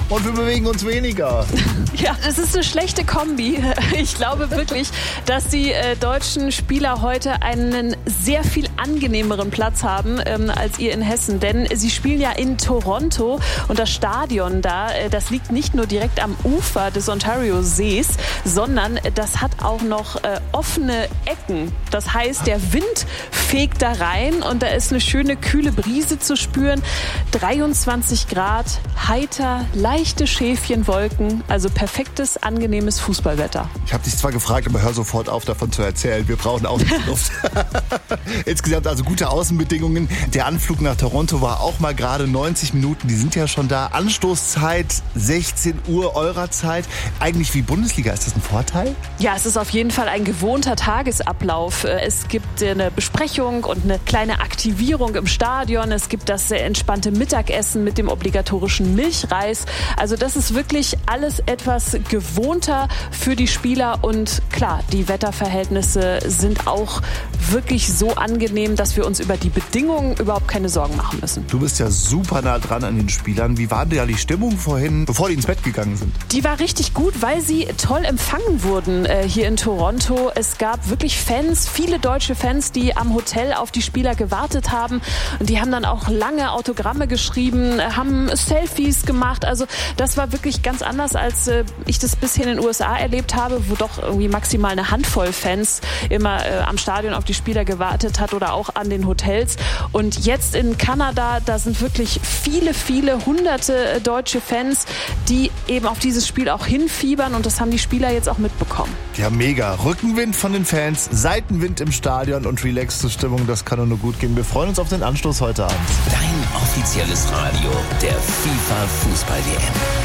und wir bewegen uns weniger. Ja, das ist eine schlechte Kombi. Ich glaube wirklich, dass die deutschen Spieler heute einen sehr viel angenehmeren Platz haben als ihr in Hessen. Denn sie spielen ja in Toronto und das Stadion da, das liegt nicht nur direkt am Ufer des Ontario-Sees, sondern das hat auch noch offene Ecken. Das heißt, der Wind fegt da rein und da ist eine schöne kühle Brise zu spüren. 23 Grad, heiter, leichte Schäfchenwolken, also perfektes, angenehmes Fußballwetter. Ich habe dich zwar gefragt, aber hör sofort auf, davon zu erzählen. Wir brauchen Außenluft. Insgesamt also gute Außenbedingungen. Der Anflug nach Toronto war auch mal gerade 90 Minuten. Die sind ja schon da. Anstoßzeit 16 Uhr eurer Zeit. Eigentlich wie Bundesliga. Ist das ein Vorteil? Ja, es ist auf jeden Fall ein gewohnter Tagesablauf. Es gibt eine Besprechung und eine kleine Aktivierung im Stadion. Es gibt das sehr entspannte Mittagessen mit dem obligatorischen Milchreis. Also das ist wirklich alles etwas gewohnter für die Spieler. Und klar, die Wetterverhältnisse sind auch wirklich so angenehm, dass wir uns über die Bedingungen überhaupt keine Sorgen machen müssen. Du bist ja super nah dran an den Spielern. Wie war denn da die Stimmung vorhin, bevor die ins Bett gegangen sind? Die war richtig gut, weil sie toll empfangen wurden hier in Toronto. Es gab wirklich Fans, viele deutsche Fans, die am Hotel auf die Spieler gewartet haben. Und die haben dann auch lange Autogramme geschrieben, haben Selfies gemacht. Also das war wirklich ganz anders, als ich das bisher in den USA erlebt habe, wo doch irgendwie maximal eine Handvoll Fans immer am Stadion auf die Spieler gewartet hat oder auch an den Hotels. Und jetzt in Kanada, da sind wirklich viele hunderte deutsche Fans, die eben auf dieses Spiel auch hinfiebern und das haben die Spieler jetzt auch mitbekommen. Ja, mega. Rückenwind von den Fans, Seitenwind im Stadion und relaxte Stimmung, das kann nur gut gehen. Wir freuen uns auf den Anstoß heute Abend. Dein offizielles Radio der FIFA Fußball-WM.